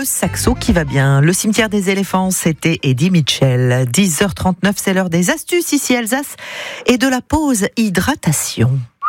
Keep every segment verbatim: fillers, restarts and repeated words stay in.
saxo qui va bien. Le cimetière des éléphants, c'était Eddie Mitchell. dix heures trente-neuf, c'est l'heure des astuces ici Alsace et de la pause hydratation.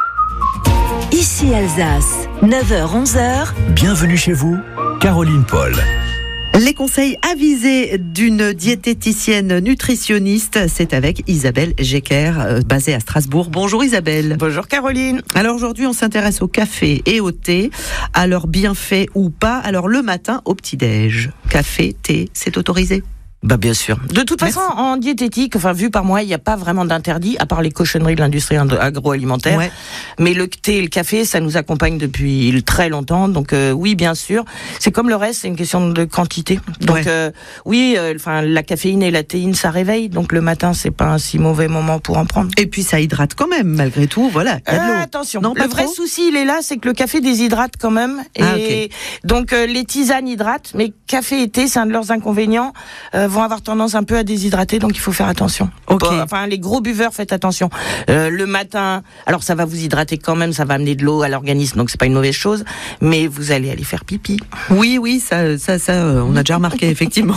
Ici Alsace, neuf heures onze heures. Bienvenue chez vous, Caroline Paul. Les conseils avisés d'une diététicienne nutritionniste, c'est avec Isabelle Jecker, euh, basée à Strasbourg. Bonjour Isabelle. Bonjour Caroline. Alors aujourd'hui, on s'intéresse au café et au thé, à leurs bienfaits ou pas. Alors le matin, au petit-déj, café, thé, c'est autorisé ? Bah bien sûr. De toute Merci. façon, en diététique, enfin vu par moi, il n'y a pas vraiment d'interdit, à part les cochonneries de l'industrie agroalimentaire. Ouais. Mais le thé et le café, ça nous accompagne depuis très longtemps. Donc euh, oui, bien sûr. C'est comme le reste, c'est une question de quantité. Donc ouais. euh, oui, enfin euh, la caféine et la théine, ça réveille. Donc le matin, c'est pas un si mauvais moment pour en prendre. Et puis ça hydrate quand même, malgré tout. Voilà. Il y a de l'eau. Euh, attention. Non, le vrai trop souci, il est là, c'est que le café déshydrate quand même. Et ah, okay. donc euh, les tisanes hydratent, mais café et thé, c'est un de leurs inconvénients. Euh, vont avoir tendance un peu à déshydrater, donc il faut faire attention. Okay. Bon, enfin, les gros buveurs, faites attention. Euh, le matin, alors ça va vous hydrater quand même, ça va amener de l'eau à l'organisme, donc c'est pas une mauvaise chose, mais vous allez aller faire pipi. Oui, oui, ça, ça, ça euh, on a déjà remarqué, effectivement.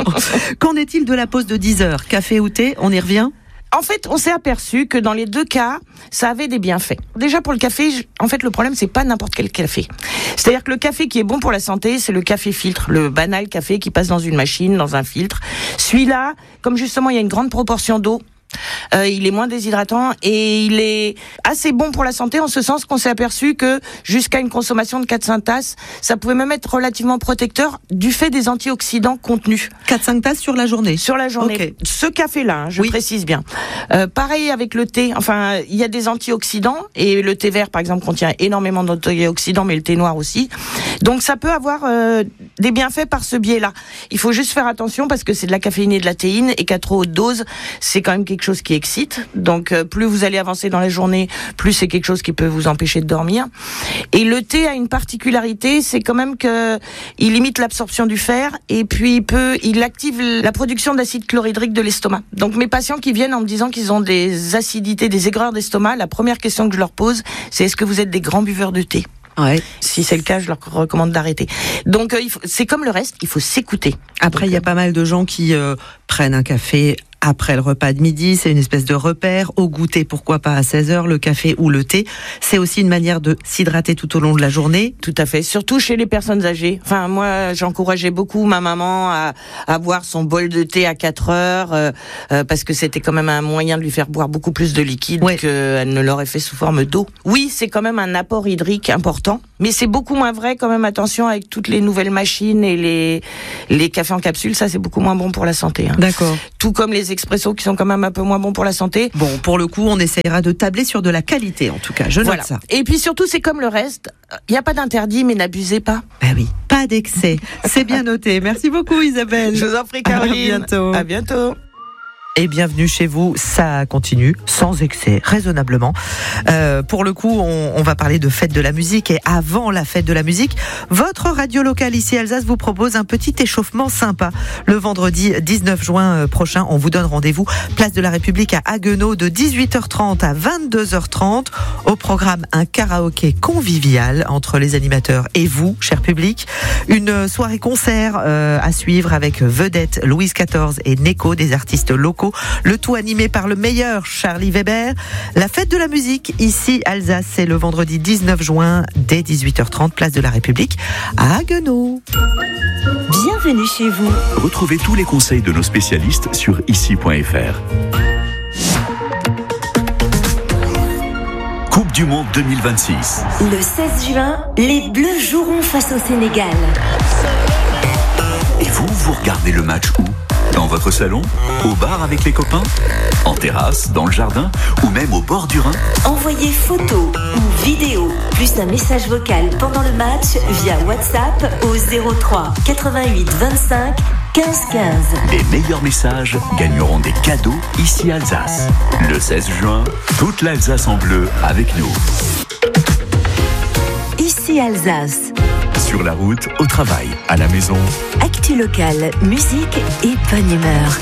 Qu'en est-il de la pause de dix heures ? Café ou thé ? On y revient ? En fait, on s'est aperçu que dans les deux cas, ça avait des bienfaits. Déjà pour le café, en fait, le problème, c'est pas n'importe quel café. C'est-à-dire que le café qui est bon pour la santé, c'est le café filtre, le banal café qui passe dans une machine, dans un filtre. Celui-là, comme justement, il y a une grande proportion d'eau, Euh, il est moins déshydratant et il est assez bon pour la santé en ce sens qu'on s'est aperçu que jusqu'à une consommation de quatre à cinq tasses, ça pouvait même être relativement protecteur du fait des antioxydants contenus. quatre à cinq tasses sur la journée ? Sur la journée. Okay. Ce café-là, hein, je oui. précise bien. Euh, pareil avec le thé, enfin, il y a des antioxydants et le thé vert, par exemple, contient énormément d'antioxydants, mais le thé noir aussi. Donc ça peut avoir euh, des bienfaits par ce biais-là. Il faut juste faire attention parce que c'est de la caféine et de la théine et qu'à trop haute dose, c'est quand même quelque chose qui excite. Donc euh, plus vous allez avancer dans la journée, plus c'est quelque chose qui peut vous empêcher de dormir. Et le thé a une particularité, c'est quand même que il limite l'absorption du fer et puis il peut, il active la production d'acide chlorhydrique de l'estomac. Donc mes patients qui viennent en me disant qu'ils ont des acidités, des aigreurs d'estomac, la première question que je leur pose, c'est est-ce que vous êtes des grands buveurs de thé ? Ouais. Si c'est le cas, je leur recommande d'arrêter. Donc euh, il faut, c'est comme le reste, il faut s'écouter. Après, il y a pas mal de gens qui euh, prennent un café après le repas de midi, c'est une espèce de repère. Au goûter, pourquoi pas à seize heures, le café ou le thé. C'est aussi une manière de s'hydrater tout au long de la journée. Tout à fait, surtout chez les personnes âgées. Enfin, moi, j'encourageais beaucoup ma maman à, à boire son bol de thé à quatre heures, euh, euh, parce que c'était quand même un moyen de lui faire boire beaucoup plus de liquide ouais. qu'elle ne l'aurait fait sous forme d'eau. Oui, c'est quand même un apport hydrique important, mais c'est beaucoup moins vrai quand même, attention, avec toutes les nouvelles machines et les, les cafés en capsule, ça c'est beaucoup moins bon pour la santé. Hein. D'accord. Tout comme les expressos qui sont quand même un peu moins bons pour la santé. Bon, pour le coup, on essaiera de tabler sur de la qualité, en tout cas. Je note voilà. ça. Et puis surtout, c'est comme le reste. Il n'y a pas d'interdit, mais n'abusez pas. Ben oui, pas d'excès. C'est bien noté. Merci beaucoup, Isabelle. Je vous en prie, Caroline. À bientôt. À bientôt. Et bienvenue chez vous, ça continue, sans excès, raisonnablement. Euh, pour le coup, on, on va parler de fête de la musique. Et avant la fête de la musique, votre radio locale ici Alsace vous propose un petit échauffement sympa. Le vendredi dix-neuf juin prochain, on vous donne rendez-vous place de la République à Haguenau de dix-huit heures trente à vingt-deux heures trente. Au programme, un karaoké convivial entre les animateurs et vous, cher public. Une soirée concert euh, à suivre avec Vedette, Louise quatorze et Neko, des artistes locaux. Le tout animé par le meilleur Charlie Weber. La fête de la musique ici Alsace, c'est le vendredi dix-neuf juin dès dix-huit heures trente, place de la République à Haguenau. Bienvenue chez vous. Retrouvez tous les conseils de nos spécialistes sur ici point f r. Coupe du Monde deux mille vingt-six. Le seize juin, les Bleus joueront face au Sénégal. Et vous, vous regardez le match où ? Dans votre salon ? Au bar avec les copains ? En terrasse ? Dans le jardin ? Ou même au bord du Rhin ? Envoyez photos ou vidéos, plus un message vocal pendant le match via WhatsApp au zéro trois quatre-vingt-huit vingt-cinq quinze quinze. Les meilleurs messages gagneront des cadeaux ici Alsace. Le seize juin, toute l'Alsace en bleu avec nous. Ici Alsace. Sur la route, au travail, à la maison. Actu locale, musique et bonne humeur.